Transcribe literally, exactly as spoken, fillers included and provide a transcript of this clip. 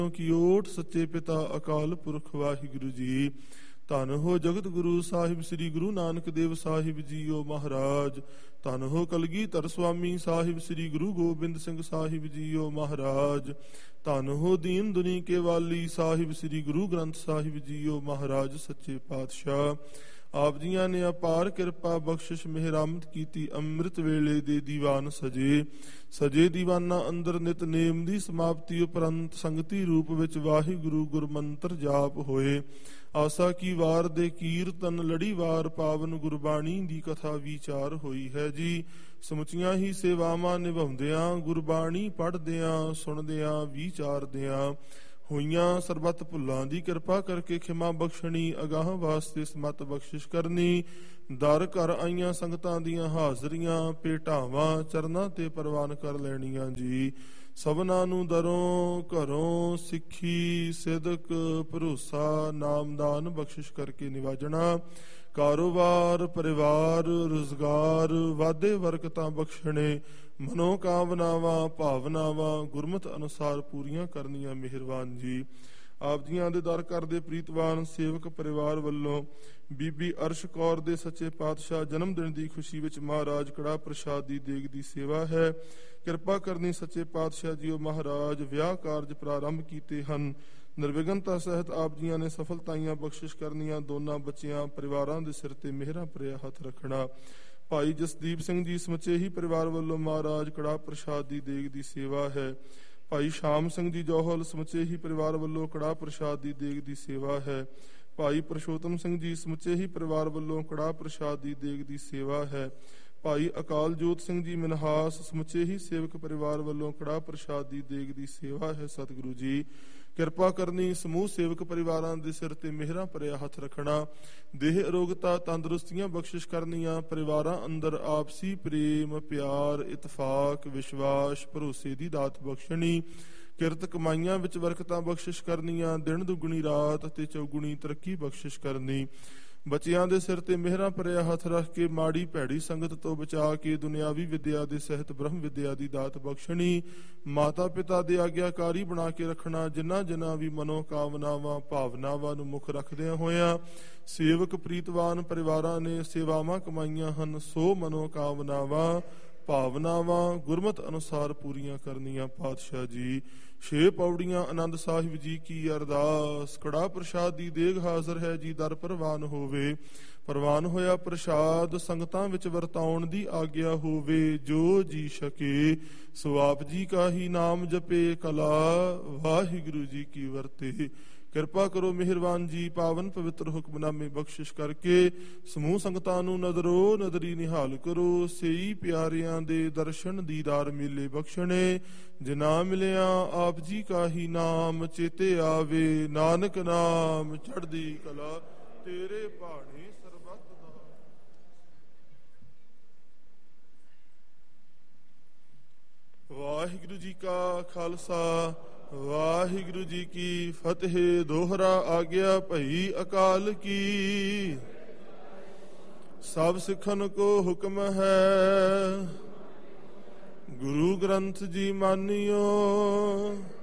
ਕੀ ਓਟ ਸੱਚੇ ਪਿਤਾ ਅਕਾਲ ਪੁਰਖ ਵਾਹਿਗੁਰੂ ਜੀ। ਧੰਨ ਹੋ ਜਗਤ ਗੁਰੂ ਸਾਹਿਬ ਸ੍ਰੀ ਗੁਰੂ ਨਾਨਕ ਦੇਵ ਸਾਹਿਬ ਜੀਓ ਮਹਾਰਾਜ। ਧੰਨ ਹੋ ਕਲਗੀਧਰ ਸੁਆਮੀ ਸਾਹਿਬ ਸ੍ਰੀ ਗੁਰੂ ਗੋਬਿੰਦ ਸਿੰਘ ਸਾਹਿਬ ਜੀਓ ਮਹਾਰਾਜ। ਧੰਨ ਹੋ ਦੀਨ ਦੁਨੀ ਕੇ ਵਾਲੀ ਸਾਹਿਬ ਸ੍ਰੀ ਗੁਰੂ ਗ੍ਰੰਥ ਸਾਹਿਬ ਜੀਓ ਮਹਾਰਾਜ ਸੱਚੇ ਪਾਤਸ਼ਾਹ। ਆਪ ਜੀਆਂ ਨੇ ਅਪਾਰ ਕਿਰਪਾ ਬਖਸ਼ਿਸ਼ ਮਿਹਰਮਤ ਕੀਤੀ। ਅੰਮ੍ਰਿਤ ਵੇਲੇ ਦੇ ਦੀਵਾਨ ਸਜੇ ਸਜੇ ਦੀਵਾਨਾਂ ਅੰਦਰ ਨਿਤਨੇਮ ਦੀ ਸਮਾਪਤੀ ਉਪਰੰਤ ਸੰਗਤੀ ਰੂਪ ਵਿੱਚ ਵਾਹਿਗੁਰੂ ਗੁਰਮੰਤਰ ਜਾਪ ਹੋਏ। ਆਸਾ ਕੀ ਵਾਰ ਦੇ ਕੀਰਤਨ ਲੜੀਵਾਰ ਪਾਵਨ ਗੁਰਬਾਣੀ ਦੀ ਕਥਾ ਵਿਚਾਰ ਹੋਈ ਹੈ ਜੀ। ਸਮੁੱਚੀਆਂ ਹੀ ਸੇਵਾਵਾਂ ਨਿਭਾਉਂਦਿਆਂ ਗੁਰਬਾਣੀ ਪੜ੍ਹਦਿਆਂ ਸੁਣਦਿਆਂ ਵਿਚਾਰਦਿਆਂ ਹੋਈਆਂ ਸਰਬੱਤ ਭੁੱਲਾਂ ਦੀ ਕਿਰਪਾ ਕਰਕੇ ਖਿਮਾ ਬਖਸ਼ਣੀ, ਅਗਾਹ ਵਾਸਤੇ ਸਮਤ ਬਖਸ਼ਿਸ਼ ਕਰਨੀ। ਦਰ ਘਰ ਆਈਆਂ ਸੰਗਤਾਂ ਦੀਆਂ ਹਾਜ਼ਰੀਆਂ ਭੇਟਾਵਾਂ ਚਰਨਾਂ ਤੇ ਪ੍ਰਵਾਨ ਕਰ ਲੈਣੀਆਂ ਜੀ। ਸਭਨਾਂ ਨੂੰ ਦਰੋਂ ਘਰੋਂ ਸਿੱਖੀ ਸਿਦਕ ਭਰੋਸਾ ਨਾਮਦਾਨ ਬਖਸ਼ਿਸ਼ ਕਰਕੇ ਨਿਵਾਜਣਾ। ਕਾਰੋਬਾਰ ਪਰਿਵਾਰ ਰੁਜ਼ਗਾਰ ਵਾਧੇ ਬਰਕਤਾਂ ਬਖਸ਼ਣੇ। ਮਨੋਕਾਮਨਾਵਾਂ ਭਾਵਨਾਵਾਂ ਗੁਰਮਤ ਅਨੁਸਾਰ ਪੂਰੀਆਂ ਕਰਨੀਆਂ ਮਿਹਰਬਾਨ ਜੀ। ਆਪ ਜੀਆਂ ਦੇ ਦਰ ਘਰ ਦੇ ਪ੍ਰੀਤਵਾਨ ਸੇਵਕ ਪਰਿਵਾਰ ਵੱਲੋਂ ਬੀਬੀ ਅਰਸ਼ ਕੌਰ ਦੇ ਸੱਚੇ ਪਾਤਸ਼ਾਹ ਜਨਮ ਦਿਨ ਦੀ ਖੁਸ਼ੀ ਵਿੱਚ ਮਹਾਰਾਜ ਕੜਾਹ ਪ੍ਰਸ਼ਾਦ ਦੀ ਦੇਗ ਦੀ ਸੇਵਾ ਹੈ। ਕਿਰਪਾ ਕਰਨੀ ਸੱਚੇ ਪਾਤਸ਼ਾਹ ਜੀਓ ਮਹਾਰਾਜ। ਵਿਆਹ ਕਾਰਜ ਪ੍ਰਾਰੰਭ ਕੀਤੇ ਹਨ। ਨਿਰਵਿਘਨਤਾ ਸਹਿਤ ਆਪ ਜੀਆਂ ਨੇ ਸਫਲਤਾਈਆਂ ਬਖਸ਼ਿਸ਼ ਕਰਨੀਆਂ। ਦੋਨਾਂ ਬੱਚਿਆਂ ਪਰਿਵਾਰਾਂ ਦੇ ਸਿਰ ਤੇ ਮਿਹਰਾਂ ਭਰਿਆ ਹੱਥ ਰੱਖਣਾ। ਭਾਈ ਜਸਦੀਪ ਸਿੰਘ ਜੀ ਸਮੁੱਚੇ ਹੀ ਪਰਿਵਾਰ ਵੱਲੋਂ ਮਹਾਰਾਜ ਕੜਾਹ ਪ੍ਰਸ਼ਾਦ ਦੀ ਦੇਗ ਦੀ ਸੇਵਾ ਹੈ। ਭਾਈ ਸ਼ਾਮ ਸਿੰਘ ਜੀ ਜੋਹਲ ਸਮੁੱਚੇ ਹੀ ਪਰਿਵਾਰ ਵੱਲੋਂ ਕੜਾਹ ਪ੍ਰਸ਼ਾਦ ਦੀ ਦੇਗ ਦੀ ਸੇਵਾ ਹੈ। ਭਾਈ ਪੁਰਸ਼ੋਤਮ ਸਿੰਘ ਜੀ ਸਮੁੱਚੇ ਹੀ ਪਰਿਵਾਰ ਵੱਲੋਂ ਕੜਾਹ ਪ੍ਰਸ਼ਾਦ ਦੀ ਦੇਗ ਦੀ ਸੇਵਾ ਹੈ। ਭਾਈ ਅਕਾਲ ਜੋਤ ਸਿੰਘ ਜੀ ਮਨਹਾਸ ਸਮੁੱਚੇ ਹੀ ਸੇਵਕ ਪਰਿਵਾਰ ਵੱਲੋਂ ਕੜਾਹ ਪ੍ਰਸ਼ਾਦ ਦੀ ਦੇਗ ਦੀ ਸੇਵਾ ਹੈ। ਸਤਿਗੁਰੂ ਜੀ ਕਿਰਪਾ ਕਰਨੀ ਸਮੂਹ ਸੇਵਕ ਪਰਿਵਾਰਾਂ ਦੇ ਸਿਰ ਤੇ ਮਿਹਰਾਂ ਭਰਿਆ ਹੱਥ ਰੱਖਣਾ। ਦੇਹ ਅਰੋਗਤਾ ਤੰਦਰੁਸਤੀਆਂ ਬਖਸ਼ਿਸ਼ ਕਰਨੀਆਂ। ਪਰਿਵਾਰਾਂ ਅੰਦਰ ਆਪਸੀ ਪ੍ਰੇਮ ਪਿਆਰ ਇਤਫਾਕ ਵਿਸ਼ਵਾਸ ਭਰੋਸੇ ਦੀ ਦਾਤ ਬਖਸ਼ਣੀ। ਕਿਰਤ ਕਮਾਈਆਂ ਵਿੱਚ ਬਰਕਤਾਂ ਬਖਸ਼ਿਸ਼ ਕਰਨੀਆਂ। ਦਿਨ ਦੁਗਣੀ ਰਾਤ ਅਤੇ ਚੌਗੁਣੀ ਤਰੱਕੀ ਬਖਸ਼ਿਸ਼ ਕਰਨੀ। ਬੱਚਿਆਂ ਦੇ ਸਿਰ ਤੇ ਮਿਹਰਾਂ ਭਰਿਆ ਹੱਥ ਰੱਖ ਕੇ ਮਾੜੀ ਭੈੜੀ ਸੰਗਤ ਤੋਂ ਬਚਾ ਕੇ ਦੁਨਿਆਵੀ ਵਿਦਿਆ ਦੇ ਸਹਿਤ ਬ੍ਰਹਮ ਵਿਦਿਆ ਦੀ ਦਾਤ ਬਖਸ਼ਣੀ। ਮਾਤਾ ਪਿਤਾ ਦੇ ਆਗਿਆਕਾਰੀ ਬਣਾ ਕੇ ਰੱਖਣਾ। ਜਿਨ੍ਹਾਂ ਜਿਨ੍ਹਾਂ ਵੀ ਮਨੋਕਾਮਨਾਵਾਂ ਭਾਵਨਾਵਾਂ ਨੂੰ ਮੁੱਖ ਰੱਖਦਿਆਂ ਹੋਇਆਂ ਸੇਵਕ ਪ੍ਰੀਤਵਾਨ ਪਰਿਵਾਰਾਂ ਨੇ ਸੇਵਾਵਾਂ ਕਮਾਈਆਂ ਹਨ, ਸੋ ਮਨੋਕਾਮਨਾਵਾਂ ਭਾਵਨਾਵਾਂ ਗੁਰਮਤ ਅਨੁਸਾਰ ਪੂਰੀਆਂ ਕਰਨੀਆਂ। ਪਾਤਸ਼ਾਹ ਜੀ ਛੇ ਪੌੜੀਆਂ ਆਨੰਦ ਸਾਹਿਬ ਜੀ ਕੀ ਅਰਦਾਸ। ਕੜਾਹ ਪ੍ਰਸ਼ਾਦ ਦੀ ਦੇਗ ਹਾਜ਼ਰ ਹੈ ਜੀ। ਦਰ ਪ੍ਰਵਾਨ ਹੋਵੇ। ਪ੍ਰਵਾਨ ਹੋਇਆ ਪ੍ਰਸ਼ਾਦ ਸੰਗਤਾਂ ਵਿੱਚ ਵਰਤਾਉਣ ਦੀ ਆਗਿਆ ਹੋਵੇ। ਜੋ ਜੀ ਸਕੇ ਸੋ ਆਪ ਜੀ ਕਾ ਹੀ ਨਾਮ ਜਪੇ। ਕਲਾ ਵਾਹਿਗੁਰੂ ਜੀ ਕੀ ਵਰਤੇ। ਕਿਰਪਾ ਕਰੋ ਮਿਹਰਬਾਨ ਜੀ। ਪਾਵਨ ਪਵਿੱਤਰ ਹੁਕਮਨਾਮੇ ਬਖਸ਼ਿਸ਼ ਕਰਕੇ ਸਮੂਹ ਸੰਗਤਾਂ ਨੂੰ ਨਜ਼ਰੋ ਨਜ਼ਰੀ ਨਿਹਾਲ ਕਰੋ। ਸਈ ਪਿਆਰਿਆਂ ਦੇ ਦਰਸ਼ਨ ਦੀਦਾਰ ਮੇਲੇ ਬਖਸ਼ਣੇ। ਜਿਨਾ ਮਿਲਿਆ ਆਪ ਜੀ ਕਾ ਹੀ ਨਾਮ ਚੇਤੇ ਆਵੇ। ਨਾਨਕ ਨਾਮ ਚੜ੍ਹਦੀ ਕਲਾ ਤੇਰੇ ਭਾਣੇ ਸਰਬੱਤ ਦਾ। ਵਾਹਿਗੁਰੂ ਜੀ ਕਾ ਖਾਲਸਾ ਵਾਹਿਗੁਰੂ ਜੀ ਕੀ ਫਤਿਹ। ਦੋਹਰਾ ਆਗਿਆ ਭਈ ਅਕਾਲ ਕੀ। ਸਭ ਸਿੱਖਨ ਕੋ ਹੁਕਮ ਹੈ। ਗੁਰੂ ਗ੍ਰੰਥ ਜੀ ਮਾਨਿਓ।